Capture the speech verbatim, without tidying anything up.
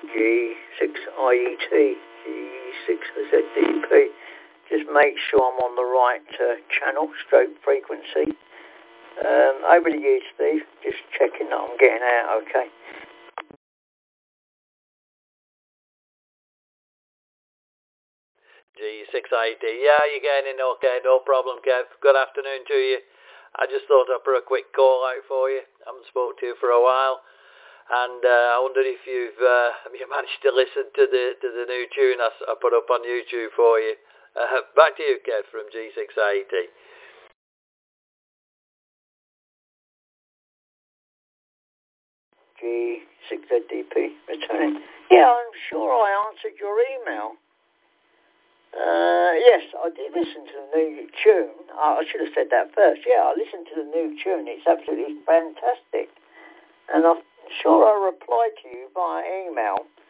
G six I E T, G six Z D P. Just make sure I'm on the right uh, channel, stroke frequency. Um, over to you, Steve. Just checking that I'm getting out okay. G six I E T. Yeah, you're getting in okay, no problem, Kev. Good afternoon to you. I just thought I'd put a quick call out for you. I haven't spoke to you for a while. And uh, I wondered if you've uh, have you managed to listen to the to the new tune I, I put up on YouTube for you. Uh, back to you, Kev, from G six I E T. G six Z D P, returning. Yeah, I'm sure I answered your email. Uh, yes, I did listen to the new tune. I should have said that first. Yeah, I listened to the new tune. It's absolutely fantastic. And I'm sure I replied to you via email